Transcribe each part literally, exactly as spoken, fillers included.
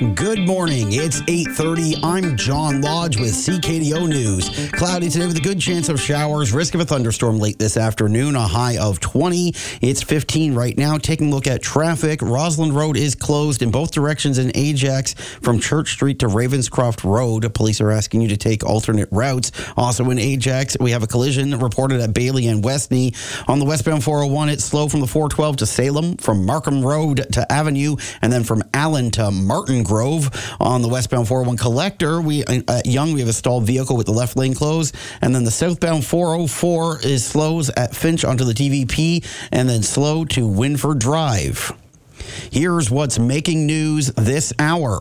Good morning. It's eight thirty. I'm John Lodge with C K D O News. Cloudy today with a good chance of showers. Risk of a thunderstorm late this afternoon. A high of twenty. It's fifteen right now. Taking a look at traffic. Roslyn Road is closed in both directions in Ajax from Church Street to Ravenscroft Road. Police are asking you to take alternate routes. Also in Ajax, we have a collision reported at Bailey and Westney. On the westbound four oh one, it's slow from the four twelve to Salem, from Markham Road to Avenue, and then from Allen to Martin Grove. On the westbound four oh one collector, we at Young, we have a stalled vehicle with the left lane closed. And then the southbound four oh four is slows at Finch onto the T V P, and then slow to Winford Drive. Here's what's making news this hour.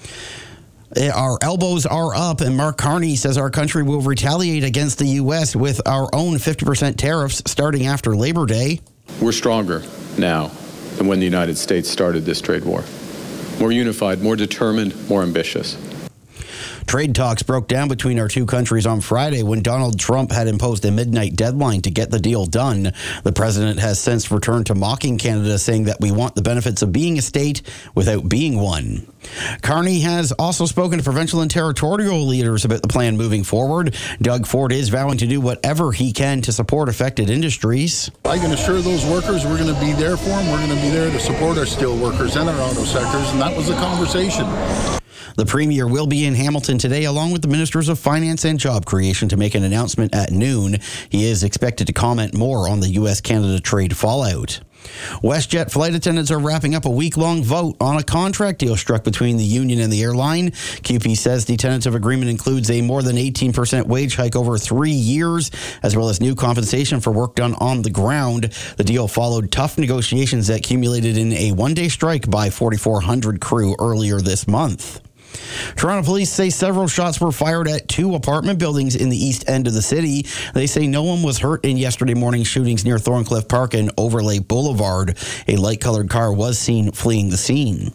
Our elbows are up, and Mark Carney says our country will retaliate against the U S with our own fifty percent tariffs starting after Labor Day. We're stronger now than when the United States started this trade war. More unified, more determined, more ambitious. Trade talks broke down between our two countries on Friday when Donald Trump had imposed a midnight deadline to get the deal done. The president has since returned to mocking Canada, saying that we want the benefits of being a state without being one. Carney has also spoken to provincial and territorial leaders about the plan moving forward. Doug Ford is vowing to do whatever he can to support affected industries. I can assure those workers we're going to be there for them. We're going to be there to support our steel workers and our auto sectors, and that was the conversation. The Premier will be in Hamilton today, along with the Ministers of Finance and Job Creation, to make an announcement at noon. He is expected to comment more on the U S Canada trade fallout. WestJet flight attendants are wrapping up a week-long vote on a contract deal struck between the union and the airline. Q P says the tentative agreement includes a more than eighteen percent wage hike over three years, as well as new compensation for work done on the ground. The deal followed tough negotiations that culminated in a one-day strike by forty-four hundred crew earlier this month. Toronto police say several shots were fired at two apartment buildings in the east end of the city. They say no one was hurt in yesterday morning's shootings near Thorncliffe Park and Overlay Boulevard. A light-colored car was seen fleeing the scene.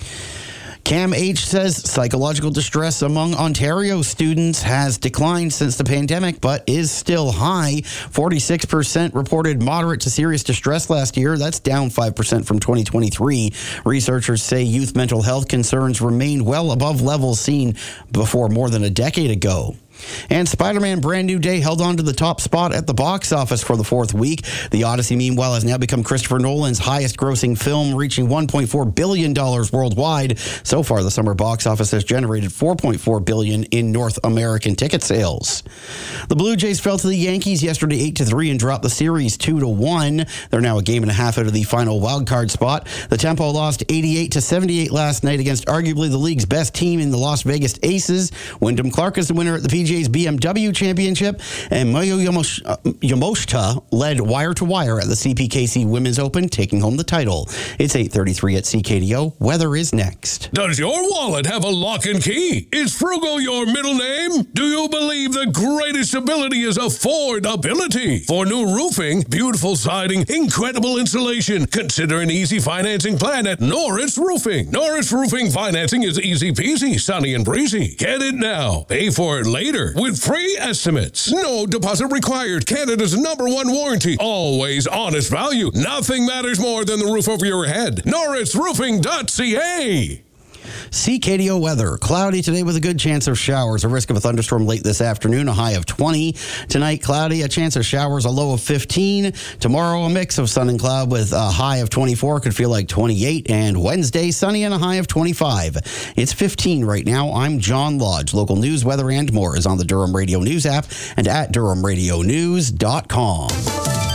Cam H says psychological distress among Ontario students has declined since the pandemic, but is still high. forty-six percent reported moderate to serious distress last year. That's down five percent from twenty twenty-three. Researchers say youth mental health concerns remain well above levels seen before more than a decade ago. And Spider-Man Brand New Day held on to the top spot at the box office for the fourth week. The Odyssey, meanwhile, has now become Christopher Nolan's highest-grossing film, reaching one point four billion dollars worldwide. So far, the summer box office has generated four point four billion dollars in North American ticket sales. The Blue Jays fell to the Yankees yesterday eight to three and dropped the series two to one. They're now a game and a half out of the final wildcard spot. The Tempo lost eighty-eight to seventy-eight last night against arguably the league's best team in the Las Vegas Aces. Wyndham Clark is the winner at the P G A's B M W Championship, and Mayo Yamoshita led wire to wire at the C P K C Women's Open, taking home the title. It's eight thirty-three at C K D O. Weather is next. Does your wallet have a lock and key? Is Frugal your middle name? Do you believe the greatest ability is affordability? For new roofing, beautiful siding, incredible insulation, consider an easy financing plan at Norris Roofing. Norris Roofing financing is easy peasy, sunny and breezy. Get it now. Pay for it later with free estimates. No deposit required. Canada's number one warranty. Always honest value. Nothing matters more than the roof over your head. Norris Roofing dot C A. C K D O weather. Cloudy today with a good chance of showers. A risk of a thunderstorm late this afternoon, a high of twenty. Tonight, cloudy, a chance of showers, a low of fifteen. Tomorrow, a mix of sun and cloud with a high of twenty-four, could feel like twenty-eight. And Wednesday, sunny and a high of twenty-five. It's fifteen right now. I'm John Lodge. Local news, weather, and more is on the Durham Radio News app and at durham radio news dot com.